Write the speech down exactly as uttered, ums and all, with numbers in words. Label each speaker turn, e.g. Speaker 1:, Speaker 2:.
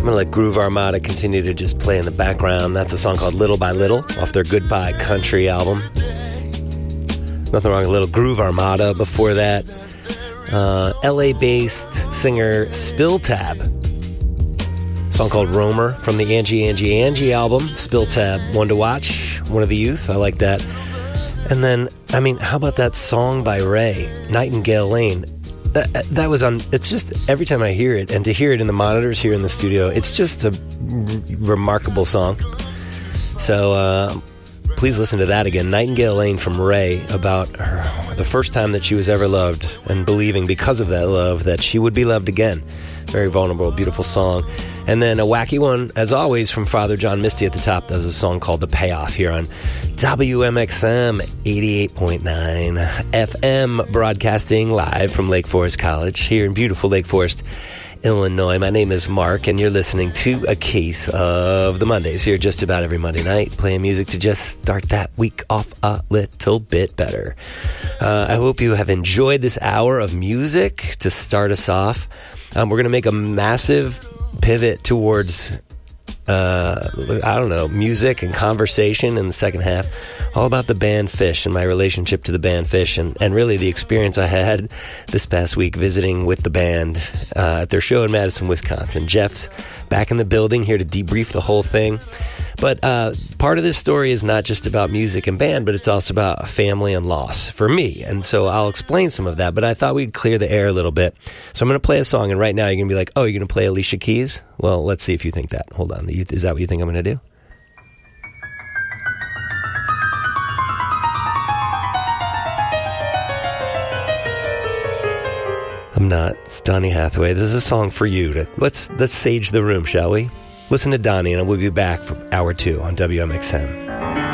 Speaker 1: I'm going to let Groove Armada continue to just play in the background. That's a song called Little by Little off their Goodbye Country album. Nothing wrong with Little Groove Armada. Before that, uh, L A-based singer Spill Tab. A song called Roamer from the Angie, Angie, Angie album. Spill Tab, one to watch, one of the youth. I like that. And then, I mean, how about that song by Ray, Nightingale Lane? That, that was on, it's just, every time I hear it, and to hear it in the monitors here in the studio, it's just a r- remarkable song. So, uh, please listen to that again. Nightingale Lane from Ray, about her, the first time that she was ever loved, and believing because of that love that she would be loved again. Very vulnerable, beautiful song. And then a wacky one, as always, from Father John Misty at the top. That was a song called The Payoff here on W M X M eighty-eight point nine F M, broadcasting live from Lake Forest College here in beautiful Lake Forest, Illinois. My name is Mark, and you're listening to A Case of the Mondays here just about every Monday night, playing music to just start that week off a little bit better. Uh, I hope you have enjoyed this hour of music to start us off. Um, we're going to make a massive pivot towards, uh, I don't know, music and conversation in the second half. All about the band Fish and my relationship to the band Fish, and, and really the experience I had this past week visiting with the band uh, at their show in Madison, Wisconsin. Jeff's back in the building here to debrief the whole thing. But uh, part of this story is not just about music and band, but it's also about family and loss for me. And so I'll explain some of that, but I thought we'd clear the air a little bit. So I'm going to play a song, and right now you're going to be like, oh, you're going to play Alicia Keys? Well, let's see if you think that. Hold on. Is that what you think I'm going to do? I'm not. It's Donny Hathaway. This is a song for you. To let's let's sage the room, shall we? Listen to Donny, and we'll be back for hour two on W M X M.